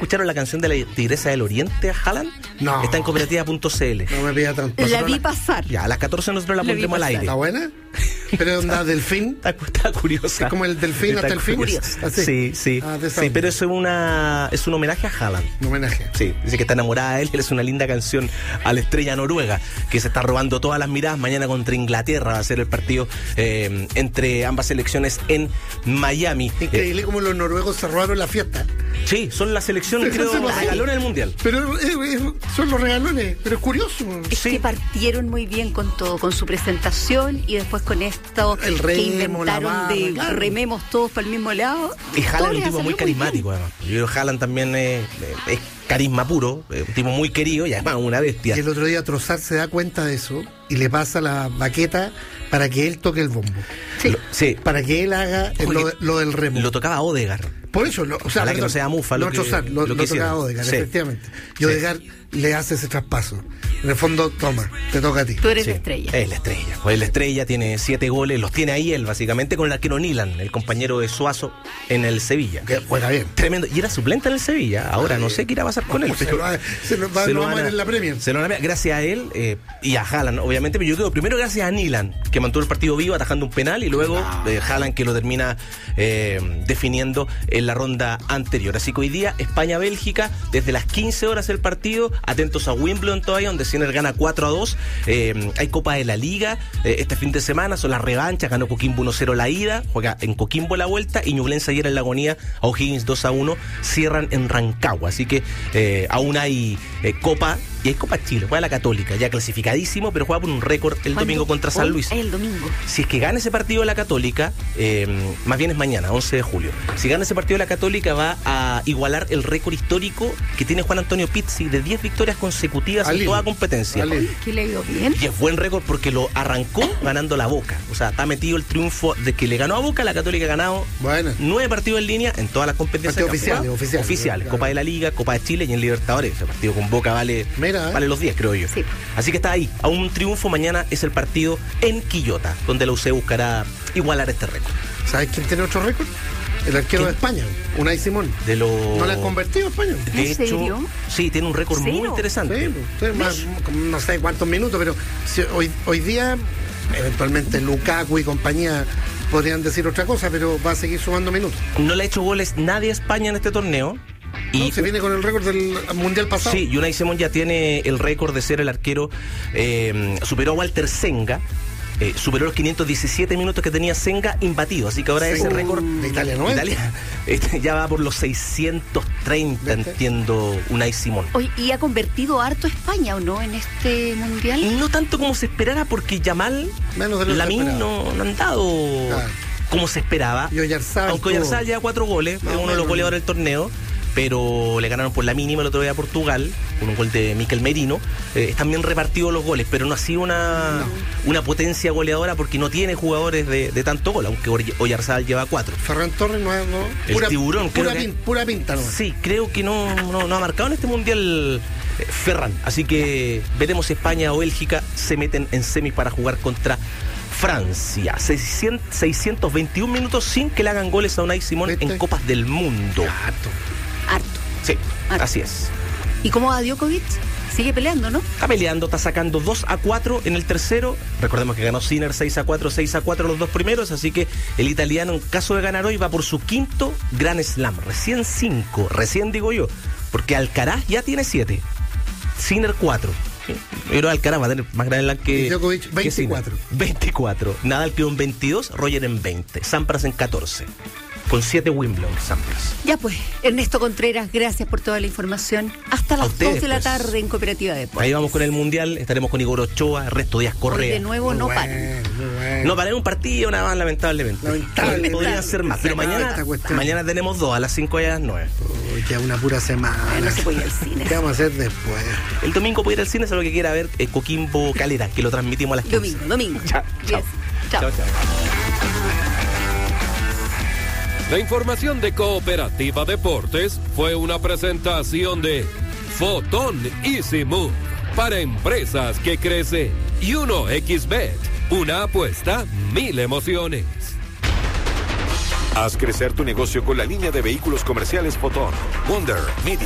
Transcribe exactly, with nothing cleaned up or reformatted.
escucharon la canción de la Tigresa del Oriente a Haaland? No. Está en cooperativa punto c l. No me pida tanto. La vi pasar. Ya, a las catorce nosotros la La vi pondremos al pasar. aire. ¿Está buena? ¿Pero onda delfín? Está, está curiosa. ¿Es como el delfín Está hasta el fin? curiosa. Así. Sí, sí. Ah, de esa sí, onda. pero eso es una es un homenaje a Haaland. Un homenaje. Sí, dice que está enamorada de él, él es una linda canción a la estrella noruega, que se está robando todas las miradas. Mañana contra Inglaterra va a ser el partido eh, entre ambas selecciones en Miami. Increíble como los noruegos se robaron la fiesta. Sí, son la selección, Pero creo, eso no la sé. regalona del Mundial. Pero eh, eh, son los regalones, pero es curioso. Es Sí. que partieron muy bien con todo, con su presentación y después con esto El que remo, inventaron la barra, de claro. rememos todos para el mismo lado. Y Todo Haaland es les un ha tipo muy salido bien. carismático, además. Yo creo que Haaland también es, es carisma puro, es un tipo muy querido y además una bestia. Y el otro día Trossard se da cuenta de eso y le pasa la baqueta para que él toque el bombo. Sí. Lo- sí, Para que él haga el- lo, lo del remo. lo tocaba Odegaard. Por eso, lo, o sea, Ojalá que perdón, no sea Mufa lo no que- Trossard, lo, lo lo que tocaba hicieron. Odegaard, Sí. efectivamente. Y Sí. Odegaard le hace ese traspaso. En el fondo, toma, te toca a ti. Tú eres Sí, la estrella. Es la estrella. Pues la estrella tiene siete goles, los tiene ahí él, básicamente, con el arquero Nilan, el compañero de Suazo en el Sevilla. Que juega bien. Tremendo. Y era suplente en el Sevilla. Ahora no sé qué irá a pasar con él. Se lo va, se lo va, Se lo lo vamos a van ver en la Premier. se lo van a- gracias a él eh, y a Haaland, obviamente, pero yo creo primero gracias a Nilan, que mantuvo el partido vivo atajando un penal, y luego eh, Haaland, que lo termina eh, definiendo en la ronda anterior. Así que hoy día España-Bélgica, desde las quince horas el partido, atentos a Wimbledon todavía, donde Sinner gana cuatro a dos. Eh, hay Copa de la Liga eh, este fin de semana, son las revanchas, ganó Coquimbo uno cero la ida, juega en Coquimbo la vuelta, y Ñublense ayer en la agonía a O'Higgins dos a uno, cierran en Rancagua. Así que eh, aún hay eh, Copa, y hay Copa Chile, juega la Católica, ya clasificadísimo, pero juega por un récord el ¿Cuándo? domingo contra San Hoy, Luis. El domingo. Si es que gana ese partido de la Católica, eh, más bien es mañana, once de julio. Si gana ese partido de la Católica, va a igualar el récord histórico que tiene Juan Antonio Pizzi de diez victorias consecutivas Al en hilo. toda competencia. Al hilo. Que le ha ido bien. Y es buen récord porque lo arrancó ganando la Boca. O sea, está metido el triunfo de que le ganó a Boca. La Católica ha ganado Bueno. nueve partidos en línea en todas las competencias. Partidos que ha oficiales, jugado. oficiales. Oficiales. Claro. Copa de la Liga, Copa de Chile y en Libertadores. Ese partido con Boca vale, Mira, ¿eh? vale los diez, creo yo. Sí. Así que está ahí. A un triunfo. Mañana es el partido en Quillota, donde la U C buscará igualar este récord. ¿Sabes quién tiene otro récord? El arquero ¿Quién? de España, Unai Simón. De lo... ¿No le han convertido a España? De ¿En hecho, serio? sí, tiene un récord muy Cero. interesante. Sí, pues, sí, más- como no sé cuántos minutos, pero si hoy, hoy día, eventualmente Lukaku y compañía podrían decir otra cosa, pero va a seguir sumando minutos. No le ha hecho goles nadie a España en este torneo. Y No, se viene con el récord del Mundial pasado. sí, Unai Simón ya tiene el récord de ser el arquero, eh, superó a Walter Senga, eh, superó los quinientos diecisiete minutos que tenía Senga imbatido, así que ahora Senga. ese récord De Italia, ¿no es? Italia, este, ya va por los seiscientos treinta, ¿Viste? entiendo, Unai Simón. Oye, ¿y ha convertido harto España o no en este mundial? No tanto como se esperara, porque Yamal, Menos de lo que Lamine esperaba. no, no han dado Claro. como se esperaba. Y Oyarzabal Aunque tuvo- Oyarzabal lleva cuatro goles, Más es o uno de los menos. goleadores del torneo, pero le ganaron por la mínima el otro día a Portugal, con un gol de Mikel Merino. Eh, están bien repartidos los goles, pero no ha sido una, una potencia goleadora porque no tiene jugadores de, de tanto gol, aunque Oy- Oyarzabal lleva cuatro. Ferran Torres no es. No, El tiburón, pura, creo que- pin- pura pinta, ¿no? Sí, creo que no, no, no ha marcado en este mundial eh, Ferran. Así que veremos si España o Bélgica se meten en semis para jugar contra Francia. seiscientos, seiscientos veintiún minutos sin que le hagan goles a Unai Simón ¿Viste? en Copas del Mundo. Harto. Harto. Sí, Harto. así es. ¿Y cómo va Djokovic? Sigue peleando, ¿no? Está peleando, está sacando dos a cuatro en el tercero. Recordemos que ganó Sinner seis a cuatro, seis a cuatro los dos primeros, así que el italiano, en caso de ganar hoy, va por su quinto Grand Slam. Recién cinco, recién digo yo, porque Alcaraz ya tiene siete, Sinner cuatro. Pero Alcaraz va a tener más Grand Slam que, Y Djokovic, que Sinner. veinticuatro. veinticuatro. Nadal quedó en veintidós, Roger en veinte, Sampras en catorce. Con siete Wimbledon, Sampras. Ya pues, Ernesto Contreras, gracias por toda la información. Hasta A las ustedes, dos de la pues. tarde en Cooperativa de Deportes. Ahí vamos con el Mundial, estaremos con Igor Ochoa, Ernesto Díaz Hoy Correa. de nuevo Muy no bueno, paran. muy bueno. No paré un partido nada más, lamentablemente. Lamentablemente. Podrían ser más, pero Se acaba mañana, esta cuestión. mañana tenemos dos, a las cinco y a las nueve. Uy, queda una pura semana. No se puede ir al cine. ¿Qué vamos a hacer después? El domingo puede ir al cine, es lo que quiera ver, eh, Coquimbo Calera, que lo transmitimos a las quince. Domingo, domingo. Chao, chao. Yes. Chao. Chao, chao. La información de Cooperativa Deportes fue una presentación de Fotón Easy Move para empresas que crecen y uno equis bet, una apuesta, mil emociones. Haz crecer tu negocio con la línea de vehículos comerciales Fotón, Wonder, Midi,